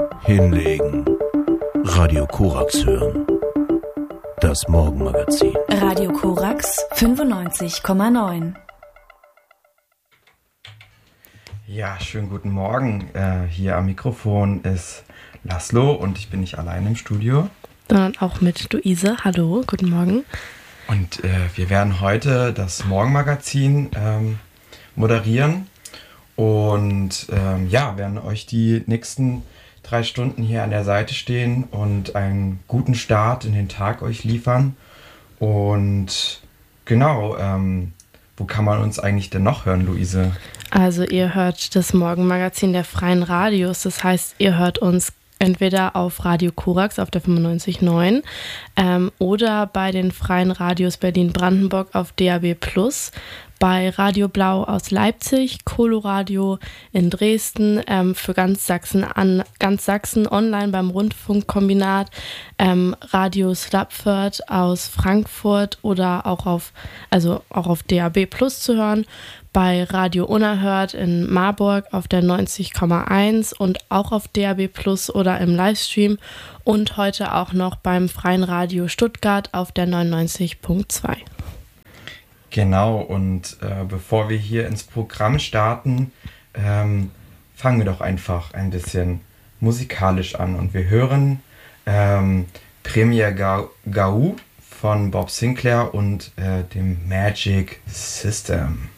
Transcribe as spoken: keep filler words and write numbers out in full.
Hinlegen. Radio Korax hören. Das Morgenmagazin. Radio Korax fünfundneunzig Komma neun. Ja, schönen guten Morgen. Äh, hier am Mikrofon ist Laszlo und ich bin nicht allein im Studio. Sondern auch mit Luise. Hallo, guten Morgen. Und äh, wir werden heute das Morgenmagazin ähm, moderieren und ähm, ja, werden euch die nächsten drei Stunden hier an der Seite stehen und einen guten Start in den Tag euch liefern. Und genau, ähm, wo kann man uns eigentlich denn noch hören, Luise? Also ihr hört das Morgenmagazin der Freien Radios, das heißt, ihr hört uns entweder auf Radio Korax auf der fünfundneunzig Komma neun ähm, oder bei den Freien Radios Berlin-Brandenburg auf D A B plus, bei Radio Blau aus Leipzig, Coloradio in Dresden, ähm, für ganz Sachsen an ganz Sachsen online beim Rundfunkkombinat, ähm, Radio Slapford aus Frankfurt oder auch auf, also auch auf D A B plus zu hören, bei Radio Unerhört in Marburg auf der neunzig Komma eins und auch auf D A B plus oder im Livestream und heute auch noch beim Freien Radio Stuttgart auf der neunundneunzig Komma zwei. Genau, und äh, bevor wir hier ins Programm starten, ähm, fangen wir doch einfach ein bisschen musikalisch an. Und wir hören ähm, Premier Ga- Gaou von Bob Sinclair und äh, dem Magic System.